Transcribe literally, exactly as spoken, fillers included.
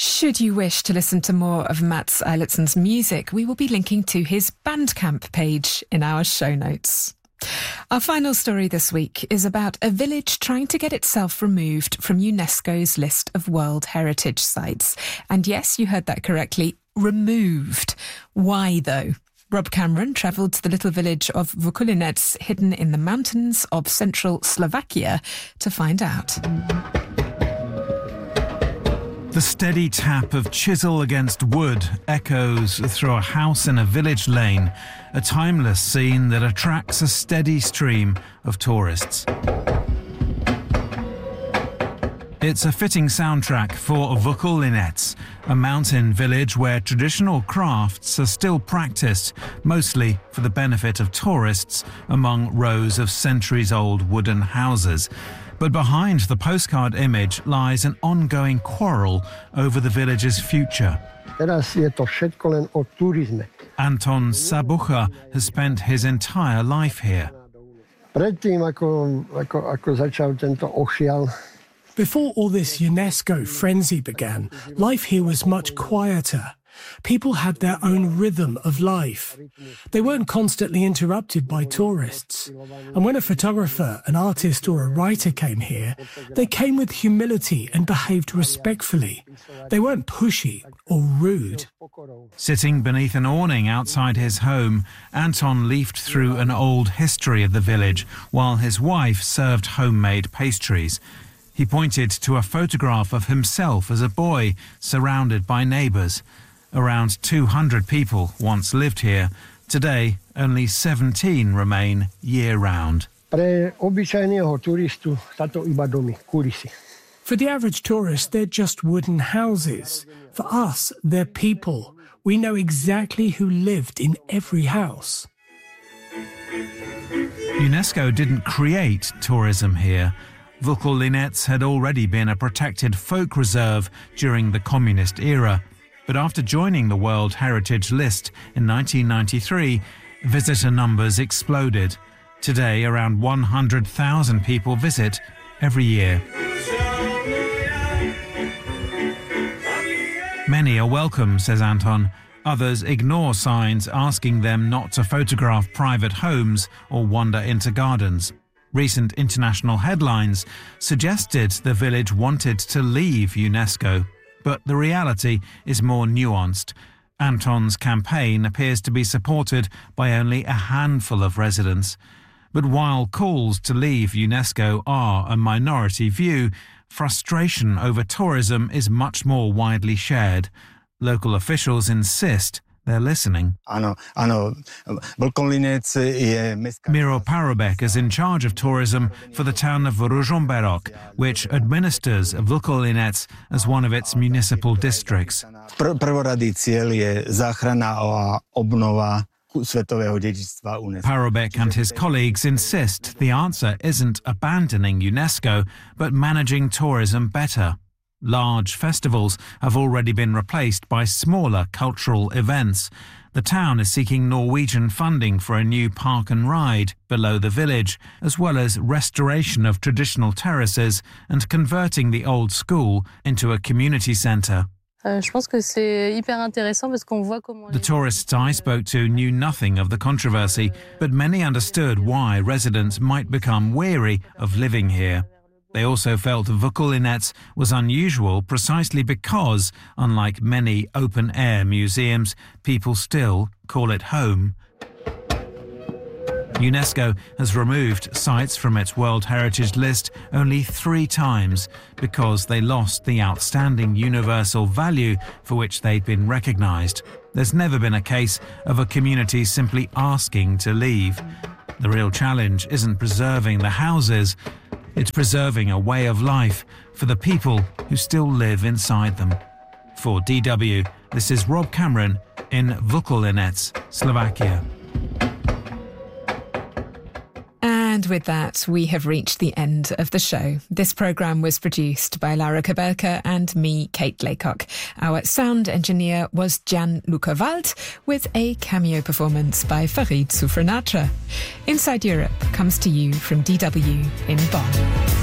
Should you wish to listen to more of Mats Eilertsson's music, we will be linking to his Bandcamp page in our show notes. Our final story this week is about a village trying to get itself removed from UNESCO's list of World Heritage Sites. And yes, you heard that correctly, removed. Why, though? Rob Cameron travelled to the little village of Vukolinec, hidden in the mountains of central Slovakia, to find out. The steady tap of chisel against wood echoes through a house in a village lane, a timeless scene that attracts a steady stream of tourists. It's a fitting soundtrack for Vukolinec, a mountain village where traditional crafts are still practiced, mostly for the benefit of tourists among rows of centuries-old wooden houses. But behind the postcard image lies an ongoing quarrel over the village's future. Anton Sabucha has spent his entire life here. Before all this UNESCO frenzy began, life here was much quieter. People had their own rhythm of life. They weren't constantly interrupted by tourists. And when a photographer, an artist or a writer came here, they came with humility and behaved respectfully. They weren't pushy or rude. Sitting beneath an awning outside his home, Anton leafed through an old history of the village while his wife served homemade pastries. He pointed to a photograph of himself as a boy, surrounded by neighbours. Around two hundred people once lived here. Today, only seventeen remain year-round. For the average tourist, they're just wooden houses. For us, they're people. We know exactly who lived in every house. UNESCO didn't create tourism here. Vukolinec had already been a protected folk reserve during the communist era. But after joining the World Heritage List in nineteen ninety-three, visitor numbers exploded. Today, around one hundred thousand people visit every year. Many are welcome, says Anton. Others ignore signs asking them not to photograph private homes or wander into gardens. Recent international headlines suggested the village wanted to leave UNESCO. But the reality is more nuanced. Anton's campaign appears to be supported by only a handful of residents. But while calls to leave UNESCO are a minority view, frustration over tourism is much more widely shared. Local officials insist they're listening. Miro Parubek is in charge of tourism for the town of Ružomberok, which administers Vukolinec as one of its municipal districts. Parubek and his colleagues insist the answer isn't abandoning UNESCO, but managing tourism better. Large festivals have already been replaced by smaller cultural events. The town is seeking Norwegian funding for a new park and ride below the village, as well as restoration of traditional terraces and converting the old school into a community centre. The tourists I spoke to knew nothing of the controversy, but many understood why residents might become weary of living here. They also felt Vukolinec was unusual precisely because, unlike many open-air museums, people still call it home. UNESCO has removed sites from its World Heritage List only three times because they lost the outstanding universal value for which they'd been recognised. There's never been a case of a community simply asking to leave. The real challenge isn't preserving the houses, it's preserving a way of life for the people who still live inside them. For D W, this is Rob Cameron in Vukolinec, Slovakia. And with that, we have reached the end of the show. This programme was produced by Laura Kabelka and me, Kate Laycock. Our sound engineer was Gianluca Wald, with a cameo performance by Farid Sufranatra. Inside Europe comes to you from D W in Bonn.